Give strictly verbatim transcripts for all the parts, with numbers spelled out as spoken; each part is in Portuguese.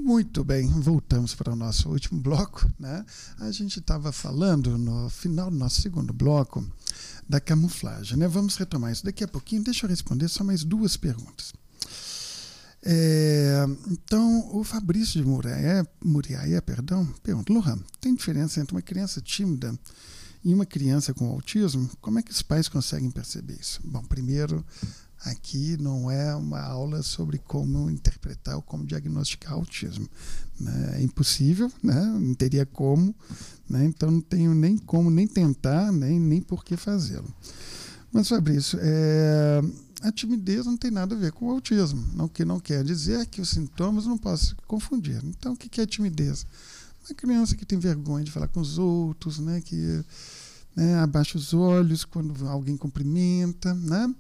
Muito bem, voltamos para o nosso último bloco, né? A gente estava falando no final do nosso segundo bloco da camuflagem, né? Vamos retomar isso daqui a pouquinho. Deixa eu responder só mais duas perguntas. É, então, o Fabrício de Muriaé, Muriaé perdão, pergunta: Lohan, tem diferença entre uma criança tímida e uma criança com autismo? Como é que os pais conseguem perceber isso? Bom, primeiro, aqui não é uma aula sobre como interpretar ou como diagnosticar autismo, né? É impossível, né? Não teria como, né? Então não tenho nem como nem tentar, nem, nem por que fazê-lo. Mas, Fabrício, é, a timidez não tem nada a ver com o autismo, o que não quer dizer que os sintomas não possam se confundir. Então, o que é timidez? Uma criança que tem vergonha de falar com os outros, né? Que, né, abaixa os olhos quando alguém cumprimenta, né?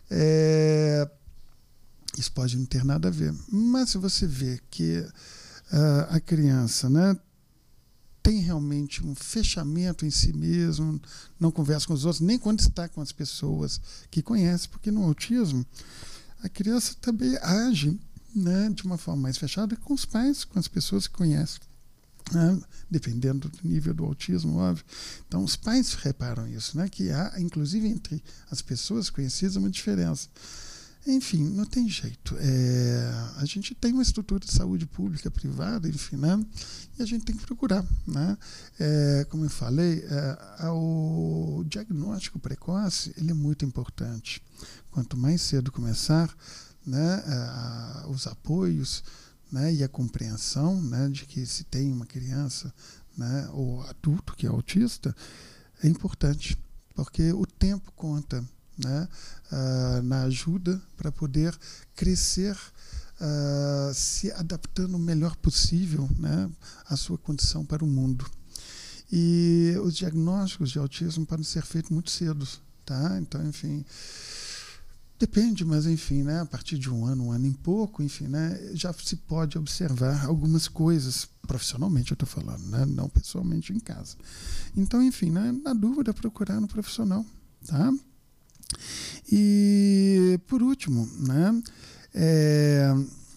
É, isso pode não ter nada a ver, mas se você vê que uh, a criança, né, tem realmente um fechamento em si mesmo, não conversa com os outros, nem quando está com as pessoas que conhece, porque no autismo a criança também age, né, de uma forma mais fechada com os pais, com as pessoas que conhece, né, dependendo do nível do autismo, óbvio. Então os pais reparam isso, né, que há, inclusive entre as pessoas conhecidas, uma diferença. Enfim, não tem jeito. É, a gente tem uma estrutura de saúde pública, privada, enfim, né, e a gente tem que procurar, né. É, como eu falei, é, o diagnóstico precoce ele é muito importante. Quanto mais cedo começar, né, a, os apoios, né, e a compreensão, né, de que se tem uma criança, né, ou adulto que é autista, é importante, porque o tempo conta, né, uh, na ajuda para poder crescer, uh, se adaptando o melhor possível, né, à sua condição para o mundo. E os diagnósticos de autismo podem ser feitos muito cedo, tá? Então, enfim, depende, mas enfim, né, a partir de um ano, um ano e pouco, enfim, né, já se pode observar algumas coisas, profissionalmente eu estou falando, né, não pessoalmente em casa. Então, enfim, né, na dúvida, procurar no profissional, tá? E, por último, né, é,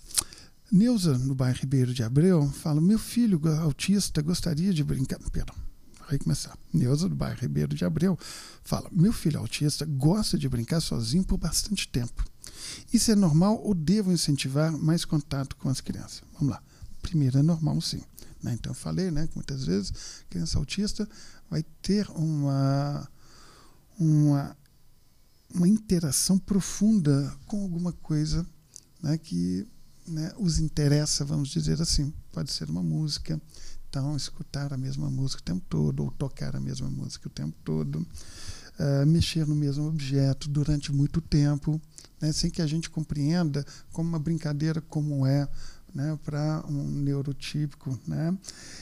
Neuza, no bairro Ribeiro de Abreu, fala: meu filho autista gostaria de brincar... Perdão. Vai começar. Neuza, do bairro Ribeiro de Abreu, fala: meu filho autista gosta de brincar sozinho por bastante tempo. Isso é normal ou devo incentivar mais contato com as crianças? Vamos lá. Primeiro, é normal sim, né? Então eu falei, né, que muitas vezes a criança autista vai ter uma, uma, uma interação profunda com alguma coisa, né, que, né, os interessa, vamos dizer assim. Pode ser uma música. Então, escutar a mesma música o tempo todo, ou tocar a mesma música o tempo todo, uh, mexer no mesmo objeto durante muito tempo, né, sem que a gente compreenda como uma brincadeira como é, né, para um neurotípico, né?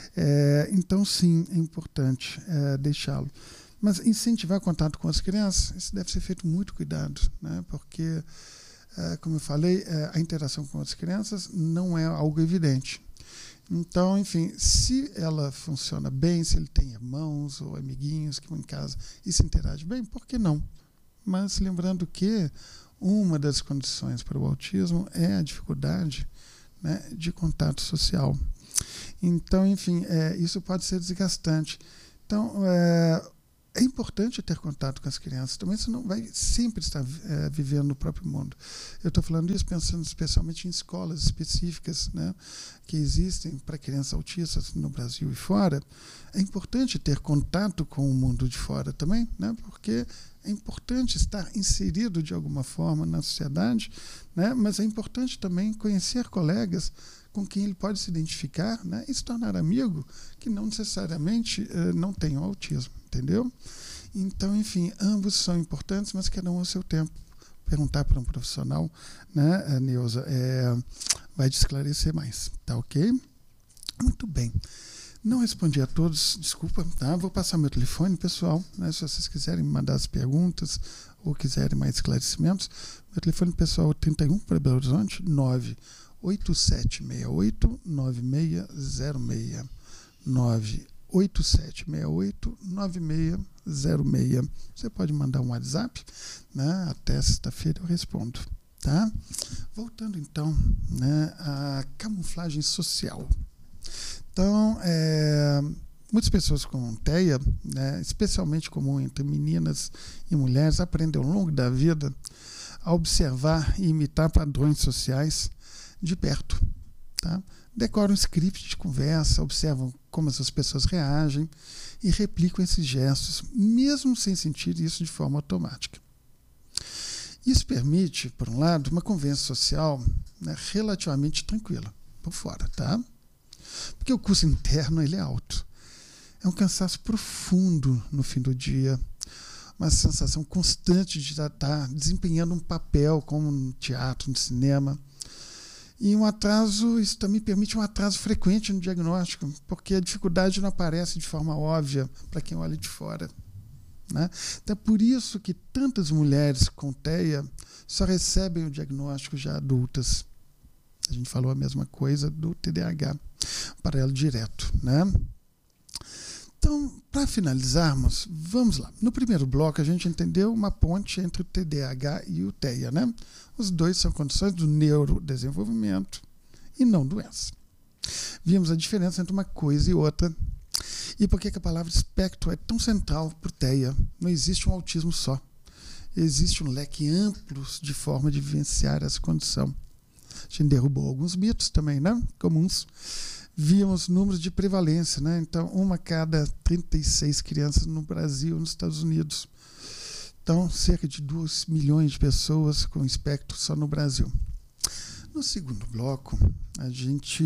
É, então, sim, é importante é, deixá-lo. Mas incentivar contato com as crianças, isso deve ser feito com muito cuidado, né, porque, é, como eu falei, é, a interação com as crianças não é algo evidente. Então, enfim, se ela funciona bem, se ele tem irmãos ou amiguinhos que vão em casa e se interage bem, por que não? Mas lembrando que uma das condições para o autismo é a dificuldade, né, de contato social. Então, enfim, é, isso pode ser desgastante. Então, é, é importante ter contato com as crianças, também você não vai sempre estar é, vivendo no próprio mundo. Eu estou falando isso pensando especialmente em escolas específicas, né, que existem para crianças autistas no Brasil e fora. É importante ter contato com o mundo de fora também, né, porque é importante estar inserido de alguma forma na sociedade, né, mas é importante também conhecer colegas com quem ele pode se identificar, né, e se tornar amigo que não necessariamente uh, não tenham autismo, entendeu? Então, enfim, ambos são importantes, mas cada um ao seu tempo. Perguntar para um profissional, né, Neuza, é, vai te esclarecer mais, tá ok? Muito bem. Não respondi a todos, desculpa, tá? Vou passar meu telefone, pessoal, né, se vocês quiserem mandar as perguntas ou quiserem mais esclarecimentos. Meu telefone pessoal é trinta e um para Belo Horizonte, nove oito sete seis oito nove seis zero seis, nove oito sete seis oito nove seis zero seis. Você pode mandar um WhatsApp, né? Até sexta-feira eu respondo, Tá? Voltando, então, né, à camuflagem social. Então, é, muitas pessoas com T E A, né, especialmente comum entre meninas e mulheres, aprendem ao longo da vida a observar e imitar padrões sociais de perto. Tá? Decoram script de conversa, observam como essas pessoas reagem e replicam esses gestos, mesmo sem sentir isso de forma automática. Isso permite, por um lado, uma convivência social, né, relativamente tranquila, por fora, tá? Porque o custo interno ele é alto. É um cansaço profundo no fim do dia, uma sensação constante de estar desempenhando um papel como no teatro, no cinema. E um atraso, isso também permite um atraso frequente no diagnóstico, porque a dificuldade não aparece de forma óbvia para quem olha de fora. Né? Então é por isso que tantas mulheres com T E A só recebem o diagnóstico já adultas. A gente falou a mesma coisa do T D A H, paralelo direto. Né? Então, para finalizarmos, vamos lá. No primeiro bloco, a gente entendeu uma ponte entre o T D A H e o T E A. Né? Os dois são condições do neurodesenvolvimento e não doença. Vimos a diferença entre uma coisa e outra. E por que a palavra espectro é tão central para o T E A? Não existe um autismo só. Existe um leque amplo de forma de vivenciar essa condição. A gente derrubou alguns mitos também, né? Comuns. Vimos números de prevalência, né? Então, uma a cada trinta e seis crianças no Brasil e nos Estados Unidos. Então, cerca de dois milhões de pessoas com espectro só no Brasil. No segundo bloco, a gente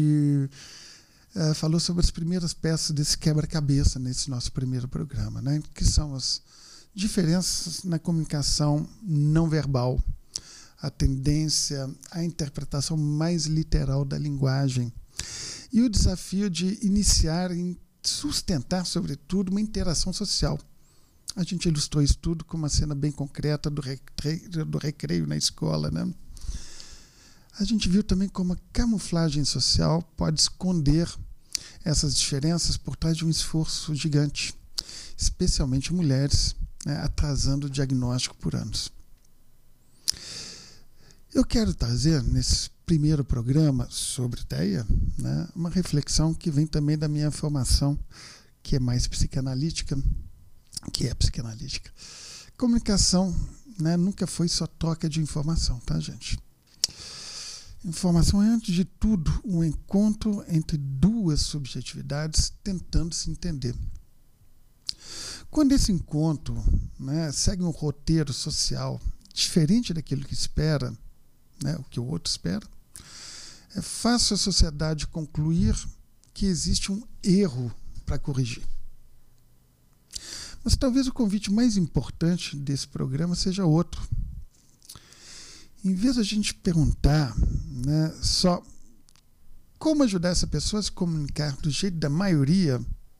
uh, falou sobre as primeiras peças desse quebra-cabeça nesse nosso primeiro programa, né? Que são as diferenças na comunicação não verbal, a tendência à interpretação mais literal da linguagem e o desafio de iniciar e sustentar, sobretudo, uma interação social. A gente ilustrou isso tudo com uma cena bem concreta do recreio, do recreio na escola. Né? A gente viu também como a camuflagem social pode esconder essas diferenças por trás de um esforço gigante, especialmente mulheres, né, atrasando o diagnóstico por anos. Eu quero trazer, nesse primeiro programa sobre T E A, né, uma reflexão que vem também da minha formação, que é mais psicanalítica, que é psicanalítica. Comunicação, né, nunca foi só troca de informação, tá, gente? Informação é, antes de tudo, um encontro entre duas subjetividades tentando se entender. Quando esse encontro, né, segue um roteiro social diferente daquilo que espera, né, o que o outro espera, é fácil a sociedade concluir que existe um erro para corrigir. Mas talvez o convite mais importante desse programa seja outro. Em vez de a gente perguntar, né, só como ajudar essa pessoa a se comunicar do jeito da maioria,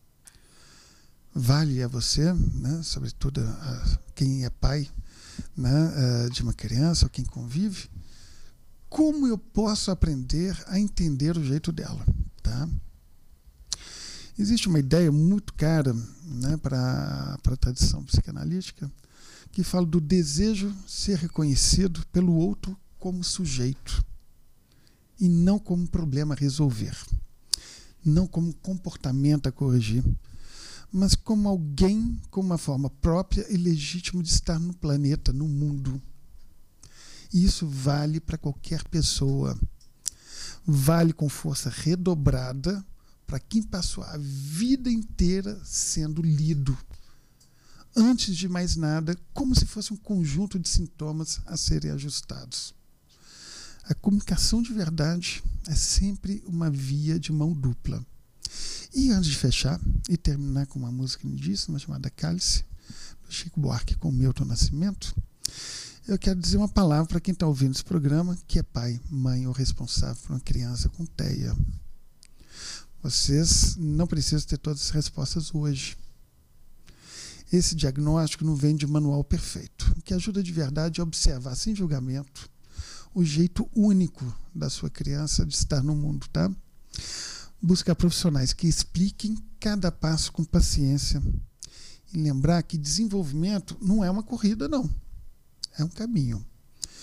vale a você, né, sobretudo a quem é pai, né, de uma criança ou quem convive, como eu posso aprender a entender o jeito dela, tá? Existe uma ideia muito cara, né, para a tradição psicanalítica que fala do desejo ser reconhecido pelo outro como sujeito e não como um problema a resolver, não como um comportamento a corrigir, mas como alguém com uma forma própria e legítima de estar no planeta, no mundo. E isso vale para qualquer pessoa. Vale com força redobrada para quem passou a vida inteira sendo lido. Antes de mais nada, como se fosse um conjunto de sintomas a serem ajustados. A comunicação de verdade é sempre uma via de mão dupla. E antes de fechar e terminar com uma música lindíssima chamada Cálice, do Chico Buarque com Milton Nascimento, eu quero dizer uma palavra para quem está ouvindo esse programa, que é pai, mãe ou responsável por uma criança com T E A. Vocês não precisam ter todas as respostas hoje. Esse diagnóstico não vem de manual perfeito. O que ajuda de verdade é observar, sem julgamento, o jeito único da sua criança de estar no mundo, tá? Buscar profissionais que expliquem cada passo com paciência e lembrar que desenvolvimento não é uma corrida, não. É um caminho.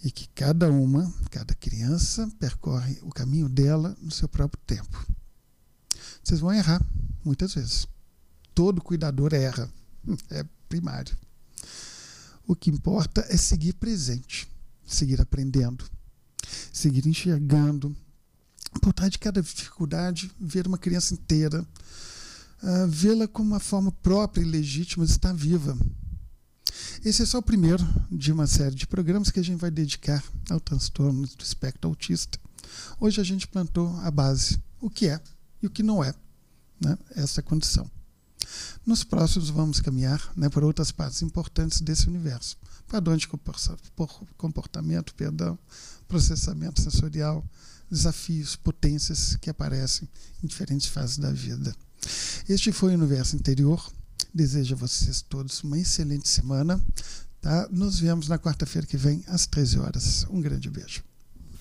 e que cada uma, cada criança percorre o caminho dela no seu próprio tempo. Vocês vão errar, muitas vezes. Todo cuidador erra, é primário. O que importa é seguir presente, seguir aprendendo, seguir enxergando, por trás de cada dificuldade, ver uma criança inteira, uh, vê-la como uma forma própria e legítima de estar viva. Esse é só o primeiro de uma série de programas que a gente vai dedicar ao transtorno do espectro autista. Hoje a gente plantou a base, o que é e o que não é, né, essa condição. Nos próximos vamos caminhar, né, por outras partes importantes desse universo. Padrões de comportamento, perdão, processamento sensorial, desafios, potências que aparecem em diferentes fases da vida. Este foi o Universo Interior. Desejo a vocês todos uma excelente semana. Tá? Nos vemos na quarta-feira que vem, às treze horas. Um grande beijo.